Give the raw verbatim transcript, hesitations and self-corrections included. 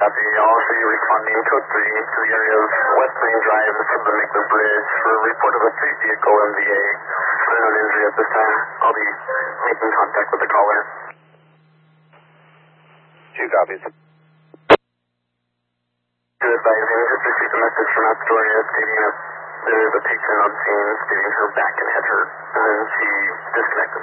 copy. I'll also be responding code three to the area of West Main Drive from the Maker Bridge for a report of a three vehicle M V A. Unknown injury at this time. I'll be making contact with the caller. Two copies. Good advising, just received a message from Astoria stating that there is a patient on scene stating her back and head hurt, and then she disconnected.